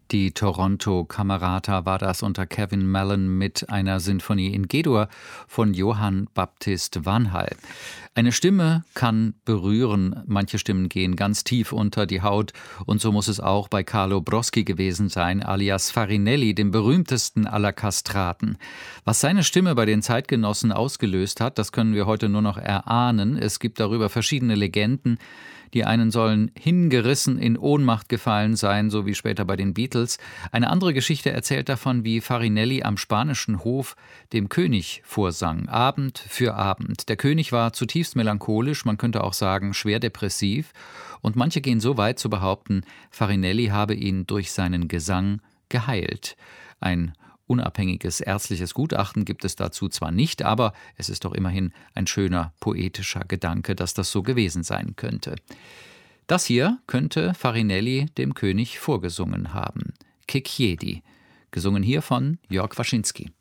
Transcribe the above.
Die Toronto Camerata war das unter Kevin Mallon mit einer Sinfonie in G-Dur von Johann Baptist Vanhal. Eine Stimme kann berühren, manche Stimmen gehen ganz tief unter die Haut und so muss es auch bei Carlo Broschi gewesen sein, alias Farinelli, dem berühmtesten aller Kastraten. Was seine Stimme bei den Zeitgenossen ausgelöst hat, das können wir heute nur noch erahnen. Es gibt darüber verschiedene Legenden. Die einen sollen hingerissen in Ohnmacht gefallen sein, so wie später bei den Beatles. Eine andere Geschichte erzählt davon, wie Farinelli am spanischen Hof dem König vorsang, Abend für Abend. Der König war zutiefst melancholisch, man könnte auch sagen schwer depressiv. Und manche gehen so weit zu behaupten, Farinelli habe ihn durch seinen Gesang geheilt. Ein unabhängiges ärztliches Gutachten gibt es dazu zwar nicht, aber es ist doch immerhin ein schöner poetischer Gedanke, dass das so gewesen sein könnte. Das hier könnte Farinelli dem König vorgesungen haben. Che chiedi, gesungen hier von Jörg Waschinski.